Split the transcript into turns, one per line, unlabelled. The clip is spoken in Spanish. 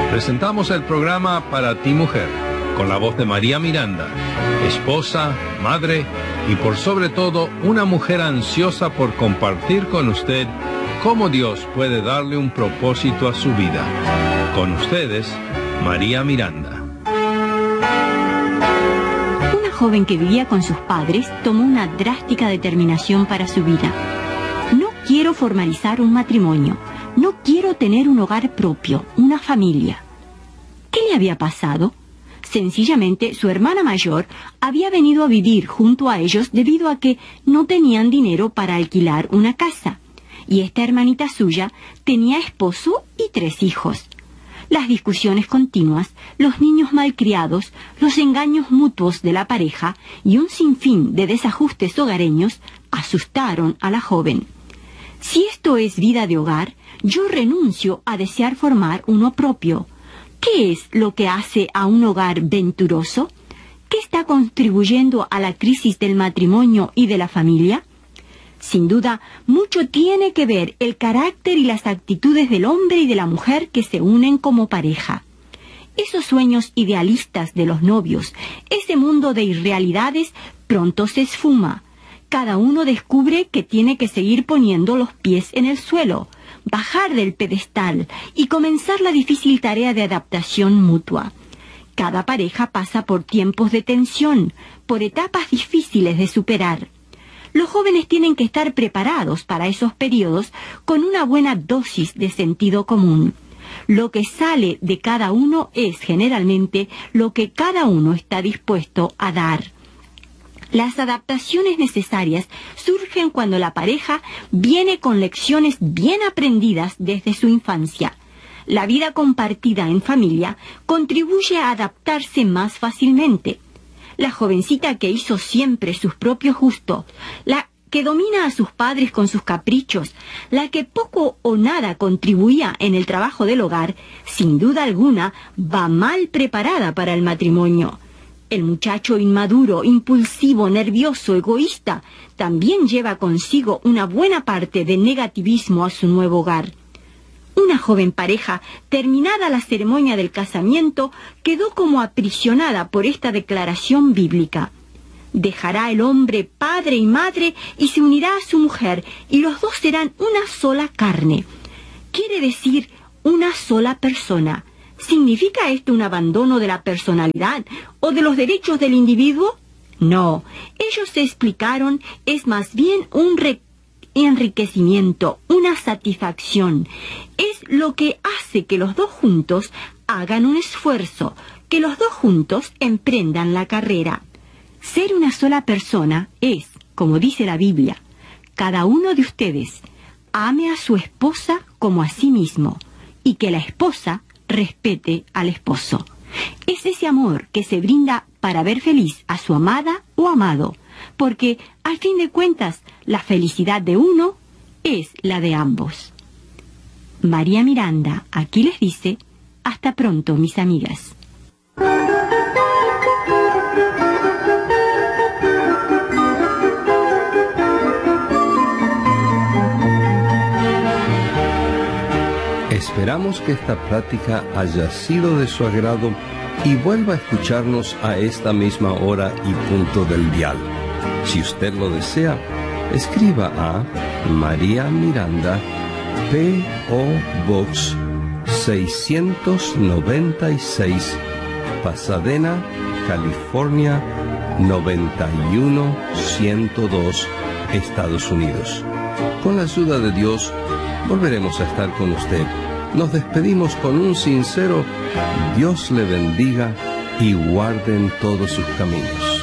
Presentamos el programa Para ti, Mujer, con la voz de María Miranda, esposa, madre y por sobre todo una mujer ansiosa por compartir con usted cómo Dios puede darle un propósito a su vida. Con ustedes, María Miranda.
Una joven que vivía con sus padres tomó una drástica determinación para su vida. No quiero formalizar un matrimonio, no quiero tener un hogar propio, una familia. ¿Qué le había pasado? Sencillamente, su hermana mayor había venido a vivir junto a ellos debido a que no tenían dinero para alquilar una casa. Y esta hermanita suya tenía esposo y 3 hijos. Las discusiones continuas, los niños malcriados, los engaños mutuos de la pareja y un sinfín de desajustes hogareños asustaron a la joven. Si esto es vida de hogar, yo renuncio a desear formar uno propio. ¿Qué es lo que hace a un hogar venturoso? ¿Qué está contribuyendo a la crisis del matrimonio y de la familia? Sin duda, mucho tiene que ver el carácter y las actitudes del hombre y de la mujer que se unen como pareja. Esos sueños idealistas de los novios, ese mundo de irrealidades, pronto se esfuma. Cada uno descubre que tiene que seguir poniendo los pies en el suelo, bajar del pedestal y comenzar la difícil tarea de adaptación mutua. Cada pareja pasa por tiempos de tensión, por etapas difíciles de superar. Los jóvenes tienen que estar preparados para esos periodos con una buena dosis de sentido común. Lo que sale de cada uno es generalmente lo que cada uno está dispuesto a dar. Las adaptaciones necesarias surgen cuando la pareja viene con lecciones bien aprendidas desde su infancia. La vida compartida en familia contribuye a adaptarse más fácilmente. La jovencita que hizo siempre sus propios gustos, la que domina a sus padres con sus caprichos, la que poco o nada contribuía en el trabajo del hogar, sin duda alguna va mal preparada para el matrimonio. El muchacho inmaduro, impulsivo, nervioso, egoísta, también lleva consigo una buena parte de negativismo a su nuevo hogar. Una joven pareja, terminada la ceremonia del casamiento, quedó como aprisionada por esta declaración bíblica. Dejará el hombre padre y madre y se unirá a su mujer, y los dos serán una sola carne. Quiere decir una sola persona. ¿Significa esto un abandono de la personalidad o de los derechos del individuo? No, ellos se explicaron, es más bien un enriquecimiento, una satisfacción. Es lo que hace que los dos juntos hagan un esfuerzo, que los dos juntos emprendan la carrera. Ser una sola persona es, como dice la Biblia, cada uno de ustedes ame a su esposa como a sí mismo y que la esposa respete al esposo. Es ese amor que se brinda para ver feliz a su amada o amado, porque, al fin de cuentas, la felicidad de uno es la de ambos. María Miranda aquí les dice, hasta pronto, mis amigas.
Esperamos que esta plática haya sido de su agrado y vuelva a escucharnos a esta misma hora y punto del dial. Si usted lo desea, escriba a María Miranda, P.O. Box 696, Pasadena, California 91102, Estados Unidos. Con la ayuda de Dios, volveremos a estar con usted. Nos despedimos con un sincero Dios le bendiga y guarde en todos sus caminos.